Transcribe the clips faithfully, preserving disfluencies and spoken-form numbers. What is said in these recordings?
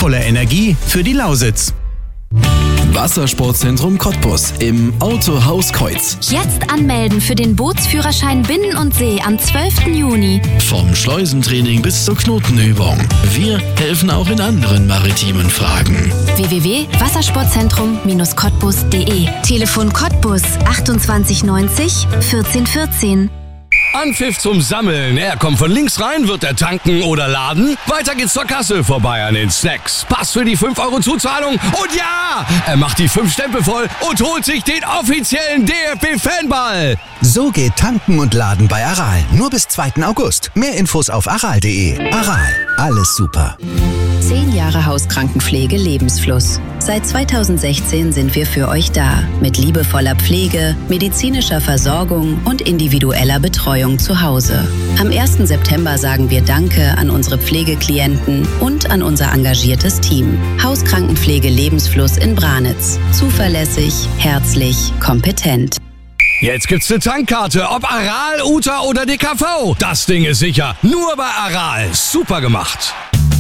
voller Energie für die Lausitz. Wassersportzentrum Cottbus im Autohaus Kreuz. Jetzt anmelden für den Bootsführerschein Binnen und See am zwölften Juni. Vom Schleusentraining bis zur Knotenübung. Wir helfen auch in anderen maritimen Fragen. w w w punkt wassersportzentrum cottbus punkt d e. Telefon Cottbus achtundzwanzig neunzig vierzehn vierzehn. Anpfiff zum Sammeln. Er kommt von links rein, wird er tanken oder laden? Weiter geht's zur Kasse, vorbei an den Snacks. Pass für die fünf Euro Zuzahlung und ja, er macht die fünf Stempel voll und holt sich den offiziellen D F B-Fanball. So geht Tanken und Laden bei Aral. Nur bis zweiten August. Mehr Infos auf aral punkt d e. Aral, alles super. Zehn Jahre Hauskrankenpflege Lebensfluss. Seit zweitausendsechzehn sind wir für euch da. Mit liebevoller Pflege, medizinischer Versorgung und individueller Betreuung zu Hause. Am ersten September sagen wir Danke an unsere Pflegeklienten und an unser engagiertes Team. Hauskrankenpflege Lebensfluss in Branitz. Zuverlässig, herzlich, kompetent. Jetzt gibt's eine Tankkarte, ob Aral, U T A oder D K V. Das Ding ist sicher. Nur bei Aral. Super gemacht.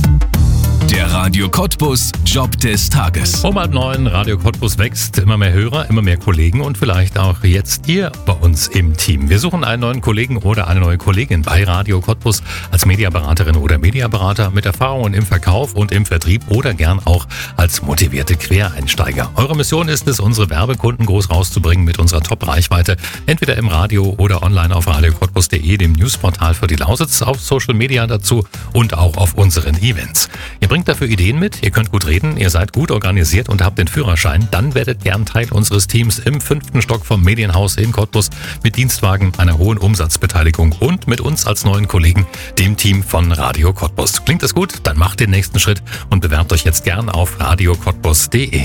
Der Radio Cottbus Job des Tages. Um halb neun, Radio Cottbus wächst, immer mehr Hörer, immer mehr Kollegen und vielleicht auch jetzt ihr bei uns im Team. Wir suchen einen neuen Kollegen oder eine neue Kollegin bei Radio Cottbus als Mediaberaterin oder Mediaberater mit Erfahrungen im Verkauf und im Vertrieb oder gern auch als motivierte Quereinsteiger. Eure Mission ist es, unsere Werbekunden groß rauszubringen mit unserer Top-Reichweite, entweder im Radio oder online auf radio cottbus punkt d e, dem Newsportal für die Lausitz, auf Social Media dazu und auch auf unseren Events. Ihr bringt dafür Ideen mit, ihr könnt gut reden, ihr seid gut organisiert und habt den Führerschein, dann werdet gern Teil unseres Teams im fünften Stock vom Medienhaus in Cottbus mit Dienstwagen, einer hohen Umsatzbeteiligung und mit uns als neuen Kollegen, dem Team von Radio Cottbus. Klingt es gut? Dann macht den nächsten Schritt und bewerbt euch jetzt gern auf radio cottbus punkt d e.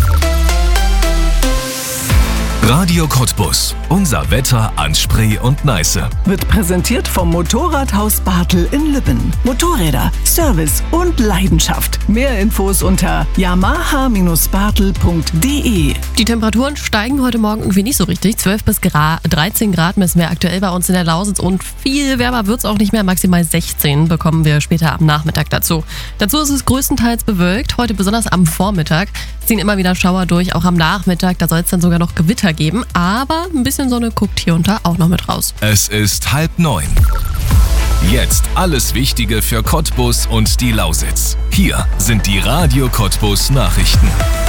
Radio Cottbus. Unser Wetter an Spree und Neiße. Wird präsentiert vom Motorradhaus Bartel in Lübben. Motorräder, Service und Leidenschaft. Mehr Infos unter yamaha bartel punkt d e. Die Temperaturen steigen heute Morgen irgendwie nicht so richtig. zwölf bis dreizehn Grad messen wir aktuell bei uns in der Lausitz und viel wärmer wird es auch nicht mehr. Maximal sechzehn bekommen wir später am Nachmittag dazu. Dazu ist es größtenteils bewölkt. Heute besonders am Vormittag ziehen immer wieder Schauer durch. Auch am Nachmittag, da soll es dann sogar noch Gewitter geben. Aber ein bisschen Sonne guckt hier und da auch noch mit raus. Es ist halb neun. Jetzt alles Wichtige für Cottbus und die Lausitz. Hier sind die Radio Cottbus Nachrichten.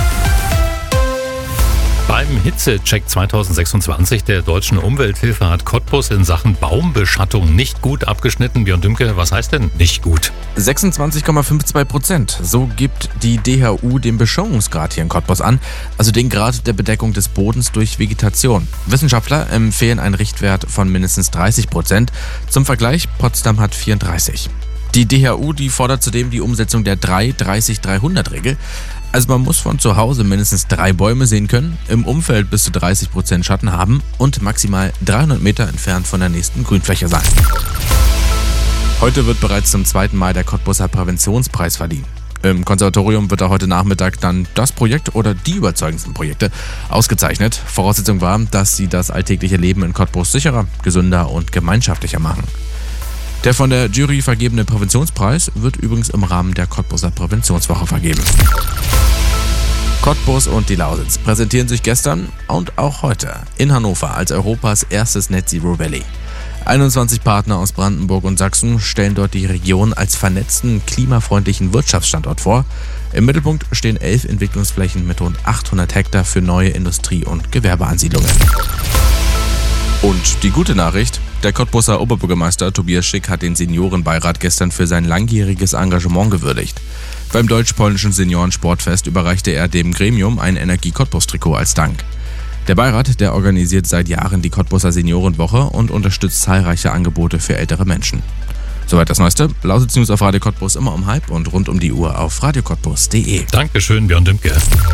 Beim Hitzecheck zweitausendsechsundzwanzig der Deutschen Umwelthilfe hat Cottbus in Sachen Baumbeschattung nicht gut abgeschnitten. Björn Dümke, was heißt denn nicht gut? sechsundzwanzig Komma zweiundfünfzig Prozent. So gibt die D H U den Beschauungsgrad hier in Cottbus an, also den Grad der Bedeckung des Bodens durch Vegetation. Wissenschaftler empfehlen einen Richtwert von mindestens dreißig Prozent. Zum Vergleich, Potsdam hat vierunddreißig. Die D H U, die fordert zudem die Umsetzung der drei dreißig dreihundert Regel. Also man muss von zu Hause mindestens drei Bäume sehen können, im Umfeld bis zu dreißig Prozent Schatten haben und maximal dreihundert Meter entfernt von der nächsten Grünfläche sein. Heute wird bereits zum zweiten Mal der Cottbuser Präventionspreis verliehen. Im Konservatorium wird er heute Nachmittag dann das Projekt oder die überzeugendsten Projekte ausgezeichnet. Voraussetzung war, dass sie das alltägliche Leben in Cottbus sicherer, gesünder und gemeinschaftlicher machen. Der von der Jury vergebene Präventionspreis wird übrigens im Rahmen der Cottbuser Präventionswoche vergeben. Cottbus und die Lausitz präsentieren sich gestern und auch heute in Hannover als Europas erstes Net Zero Valley. einundzwanzig Partner aus Brandenburg und Sachsen stellen dort die Region als vernetzten, klimafreundlichen Wirtschaftsstandort vor. Im Mittelpunkt stehen elf Entwicklungsflächen mit rund achthundert Hektar für neue Industrie- und Gewerbeansiedlungen. Und die gute Nachricht: Der Cottbuser Oberbürgermeister Tobias Schick hat den Seniorenbeirat gestern für sein langjähriges Engagement gewürdigt. Beim deutsch-polnischen Seniorensportfest überreichte er dem Gremium ein Energie-Cottbus-Trikot als Dank. Der Beirat, der organisiert seit Jahren die Cottbuser Seniorenwoche und unterstützt zahlreiche Angebote für ältere Menschen. Soweit das Neueste. Lausitz News auf Radio Cottbus immer um halb und rund um die Uhr auf radio cottbus punkt d e. Dankeschön, Björn Dümke.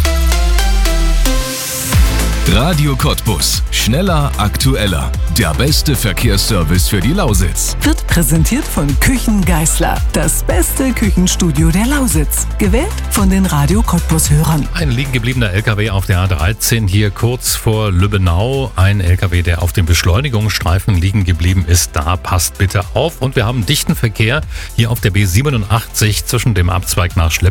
Radio Cottbus. Schneller, aktueller. Der beste Verkehrsservice für die Lausitz. Wird präsentiert von Küchen Geißler. Das beste Küchenstudio der Lausitz. Gewählt von den Radio Cottbus-Hörern. Ein liegen gebliebener L K W auf der A dreizehn hier kurz vor Lübbenau. Ein L K W, der auf dem Beschleunigungsstreifen liegen geblieben ist. Da passt bitte auf. Und wir haben dichten Verkehr hier auf der B siebenundachtzig zwischen dem Abzweig nach Schlepp